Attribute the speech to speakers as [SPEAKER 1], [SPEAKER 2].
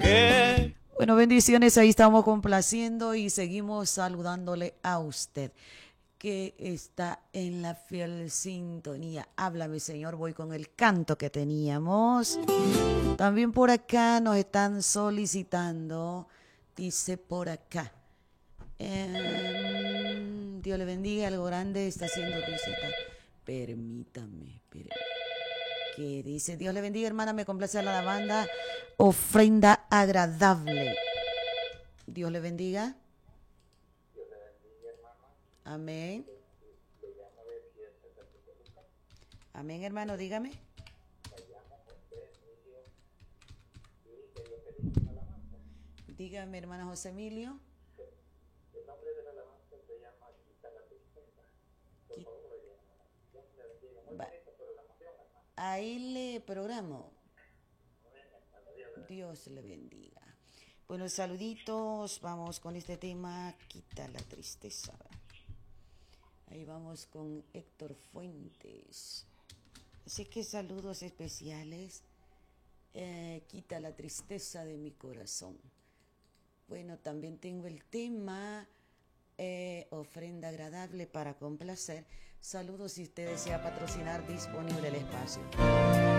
[SPEAKER 1] Bueno, bendiciones, ahí estamos complaciendo y seguimos saludándole a usted que está en la fiel sintonía. Háblame, Señor, voy con el canto que teníamos. También por acá nos están solicitando, dice por acá. Dios le bendiga, algo grande está haciendo visita. Permítame. Que dice, Dios le bendiga, hermana, me complace la banda Ofrenda Agradable. Dios le bendiga.
[SPEAKER 2] Dios le bendiga, hermano.
[SPEAKER 1] Amén.
[SPEAKER 2] Le llamo de Fiesta de Toluca.
[SPEAKER 1] Amén, hermano, dígame.
[SPEAKER 2] Me llamo José Emilio y quería pedir una alabanza.
[SPEAKER 1] Dígame, hermana José Emilio.
[SPEAKER 2] El nombre de la alabanza se llama Quita la Tristeza. Por favor, lo llamo. Dios le bendiga. Muy bonita programación, hermano.
[SPEAKER 1] Ahí le programo. Dios le bendiga. Bueno, saluditos. Vamos con este tema. Quita la tristeza. Ahí vamos con Héctor Fuentes. Así que saludos especiales. Quita la tristeza de mi corazón. Bueno, también tengo el tema ofrenda agradable para complacer. Saludos si usted desea patrocinar, disponible el espacio.